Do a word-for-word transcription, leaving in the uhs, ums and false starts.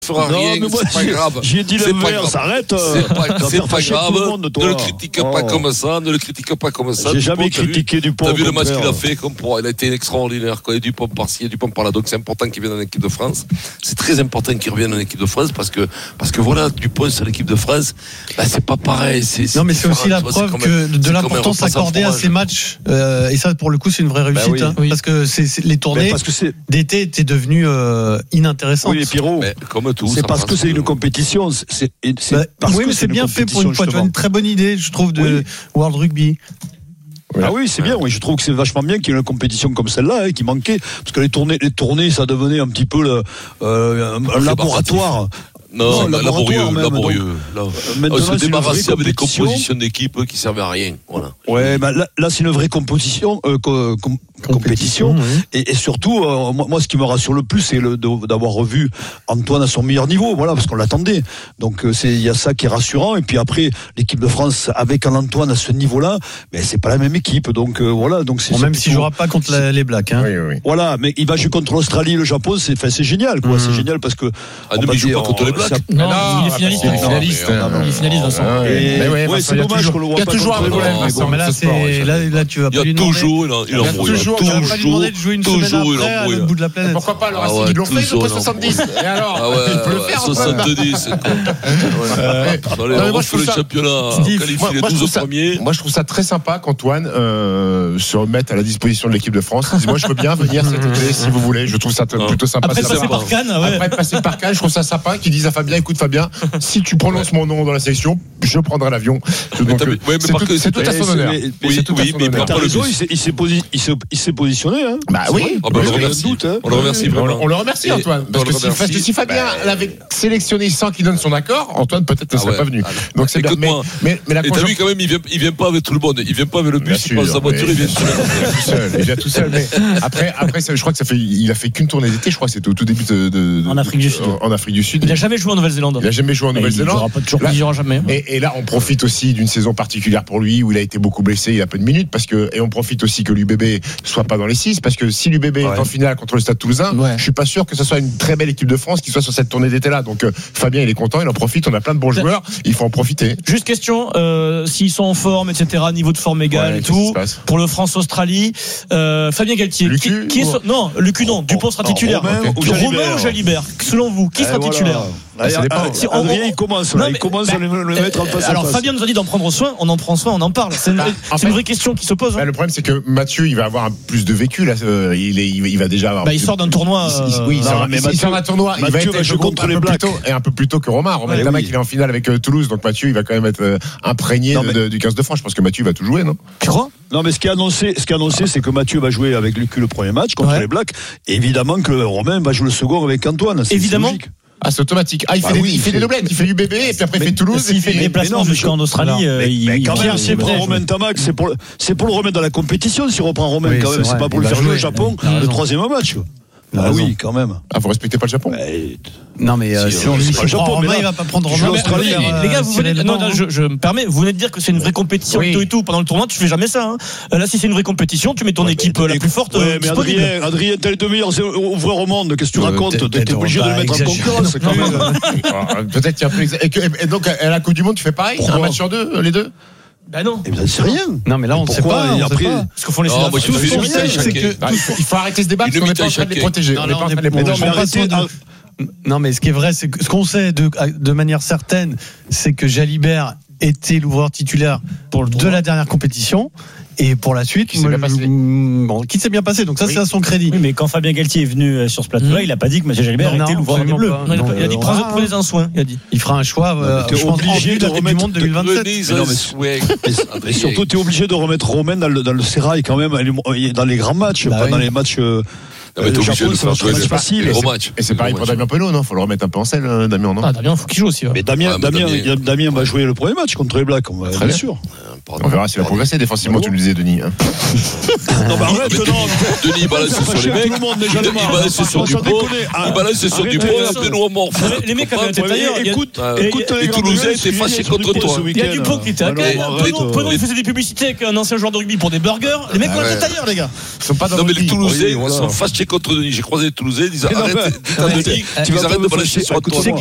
fera non, rien, moi, c'est pas grave. J'ai dit le maire, s'arrête. C'est pas, c'est pas grave. Monde, ne le critique oh. pas comme ça, ne le critique pas comme ça. J'ai Dupont, jamais critiqué Dupont. T'as vu le match qu'il a fait, comme pour, il a été extraordinaire. Quand il y a Dupont par-ci, Dupont par-là. Donc c'est important qu'il vienne en équipe de France. C'est très important qu'il revienne en équipe de France parce que, parce que voilà, Dupont sur l'équipe de France, bah, c'est pas pareil. C'est, c'est non, mais c'est aussi la preuve que de l'importance accordée à ces matchs. Euh, et ça, pour le coup, c'est une vraie réussite. Bah oui. hein, oui. Parce que c'est, c'est les tournées parce que c'est... d'été étaient devenues euh, inintéressantes. Oui, les Pierrot. Comme tout. C'est parce que c'est une compétition. C'est, c'est bah, parce oui, que mais c'est, c'est bien fait pour une fois. Tu as une très bonne idée, je trouve, de oui. World Rugby. Oui. Ah oui, c'est bien. Oui, je trouve que c'est vachement bien qu'il y ait une compétition comme celle-là, hein, qui manquait, parce que les tournées, les tournées, ça devenait un petit peu le, euh, un, un laboratoire. Non, non laborieux, même, laborieux. Là, on se débarrasser avec des compositions d'équipe qui servaient à rien. Voilà. Ouais, bah là, là, c'est une vraie composition, euh, com- com- compétition. Oui. Et, et surtout, euh, moi, moi, ce qui me rassure le plus, c'est le, de, d'avoir revu Antoine à son meilleur niveau. Voilà, parce qu'on l'attendait. Donc, c'est, il y a ça qui est rassurant. Et puis après, l'équipe de France avec un Antoine à ce niveau-là, mais c'est pas la même équipe. Donc euh, voilà. Donc c'est bon, même s'il jouera pas contre la, les Blacks. Hein. Oui, oui. Voilà, mais il va jouer contre l'Australie, le Japon. C'est, enfin, c'est génial, quoi. Mmh. C'est génial parce que. Ah, ne joue pas contre les Blacks. Non, il est finaliste. Il est finaliste. Il est finaliste, Vincent. Ouais, c'est dommage qu'on le voit pas. Il y a toujours un problème. Mais là, c'est là, là, tu vas pas lui demander. Toujours, il embrouille. Toujours, tu vas pas lui demander de jouer une semaine après à l'autre bout de la planète. Pourquoi pas? Alors, ils l'ont fait après soixante-dix. Et alors, il peut le faire. soixante-dix. On fait le championnat. Qualifier les douze premiers. Moi, je trouve ça très sympa qu'Antoine se remette à la disposition de l'équipe de France. Moi, je veux bien venir cet été si vous voulez. Je trouve ça plutôt sympa. Après passer par Cannes, après passer par Cannes, je trouve ça sympa qu'ils disent à Fabien, écoute Fabien, si tu prononces mon nom dans la sélection, je prendrai l'avion. Donc, oui, mais c'est, tout, tout, c'est tout à son honneur. Oui, oui, oui, mais t'as raison, il s'est, il, s'est posi- il, s'est, il s'est positionné. Hein. Bah oui, oh, bah, on, le remercie. Doute, hein. on le remercie. On, on le remercie, et Antoine. Parce que, si, parce que si Fabien bah, l'avait sélectionné sans qu'il donne son accord, Antoine peut-être ne serait ah ouais. pas venu. Donc c'est bien. Mais, mais, mais la et t'as vu quand même, il vient, il vient pas avec tout le monde. Il vient pas avec le bus, il prend sa voiture, il vient tout seul. Il vient tout seul. Mais après, après, je crois que ça fait, il a fait qu'une tournée d'été. Je crois que c'était au tout début de. En Afrique du Sud. En Afrique du Sud. Il a jamais joué en Nouvelle-Zélande. Il a jamais joué en Nouvelle-Zélande. Il jouera jamais. Et là, on profite aussi d'une saison particulière pour lui où il a été beaucoup blessé, il a peu de minutes parce que et on profite aussi que l'U B B soit pas dans les six parce que si l'U B B ouais. est en finale contre le Stade Toulousain, ouais. je suis pas sûr que ce soit une très belle équipe de France qui soit sur cette tournée d'été là. Donc euh, Fabien il est content, il en profite, on a plein de bons joueurs, il faut en profiter. Juste question, euh, s'ils sont en forme, et cetera, niveau de forme égale ouais, et tout, pour le France-Australie, euh, Fabien Galtier, Lucu, qui, qui est so- non, Lucu non, Dupont sera titulaire. Romain okay. ou Jalibert. Romain ou Jalibert, selon vous, qui sera voilà. titulaire? Ah, ça dépend. Si on, Adrien, il commence, là, non, mais, il commence bah, à le, le mettre en face. Alors à face. Fabien nous a dit d'en prendre soin, on en prend soin, on en parle. C'est une, bah, c'est fait, une vraie question qui se pose. Hein. Bah, le problème c'est que Mathieu, il va avoir un plus de vécu là. Euh, il, est, il va déjà avoir. Bah, il sort d'un tournoi. Euh, il, oui, il sort, mais il sort d'un tournoi. Il va être joué contre les Blacks et un peu plus tôt que Romain. Romain est un mec, il est en finale avec Toulouse, donc Mathieu, il va quand même être imprégné du quinze de France. Je pense que Mathieu va tout jouer, non? Tu crois? Non, mais ce qui est annoncé, ce qui est annoncé, c'est que Mathieu va jouer avec Lucu le premier match contre les Blacks. Et évidemment que Romain va jouer le second avec Antoine. Évidemment. Ah, c'est automatique. Ah, il fait, bah des, oui, il fait des doublettes, il fait du bébé, et puis après il fait Toulouse. S'il fait des déplacements jusqu'en Australie, euh, il mais quand même, c'est pour Romain Tamac, c'est pour, c'est pour le remettre dans la compétition. Si on reprend Romain, oui, quand même, c'est, c'est pas pour le faire jouer au Japon, le troisième match. Ah raison. Oui, quand même. Ah, vous respectez pas le Japon? Ouais. Non, mais euh, si, si on lui le Japon, Romain, il va pas prendre Romain. Les, les gars, vous venez, non, non, je, je me permets, vous venez de dire que c'est une vraie compétition oui. et tout et tout. Pendant le tournoi, tu fais jamais ça. Hein. Là, si c'est une vraie compétition, tu mets ton ouais, équipe la plus forte. Ouais, mais Adrien, Adrien, t'as les deux meilleurs ouvreurs au monde. Qu'est-ce que tu racontes? T'es obligé de le mettre en concurrence. Peut-être qu'il y a un peu. Et donc, à la Coupe du Monde, tu fais pareil? Un match sur deux, les deux? Ben non. Eh ben, c'est rien. Non, mais là, on ne sait pas. Et après, parce qu'il faut laisser la tous c'est que il faut arrêter ce débat parce qu'on n'est pas en train de les protéger. On n'est pas en train de les protéger. Non, mais ce qui est vrai, c'est que ce qu'on sait de, de manière certaine, c'est que Jalibert était l'ouvreur titulaire pour de la dernière compétition. Et pour la suite, qui s'est bien passé. Bon, qui s'est bien passé. Donc ça, oui. c'est à son crédit. Oui, mais quand Fabien Galtier est venu sur ce plateau-là, mmh. il a pas dit que M. Jalibert était l'ouvreur des Bleus. Non, il, il a dit prenez, prenez un soin. Il a dit. Il fera un choix. Euh, je pense obligé de remettre du monde deux mille vingt-sept. Et surtout, tu es obligé de remettre Romain dans le, dans le sérail quand même, dans les grands matchs, bah pas oui. dans les matchs. Euh, Non, mais t'es obligé de faire jouer facile. Les gros matchs. Et c'est pareil pour Damien Penaud, non? Faut le remettre un peu en selle, Damien, non? Ah, Damien, faut qu'il joue aussi. Mais Damien, Damien, Damien va jouer le premier match contre les Blacks, bien sûr. On verra s'il va progresser défensivement, tu le disais, Denis. Hein. Non, bah arrête, non. Denis, il balance sur les mecs. Il balance sur du pot. Il balance sur du pot. Benoît Mort. Les mecs avaient été ailleurs. Écoute, les Toulousains étaient fâchés contre toi. Il y a du pot qui était à Benoît, il faisait des publicités avec un ancien joueur de rugby pour des burgers. Les mecs ont été ailleurs, les gars. Ils sont pas dans non, mais le les Toulousains sont fâchés contre Denis. J'ai croisé les Toulousains, ils disent arrête, Denis, ils arrêtent de balancer sur toi.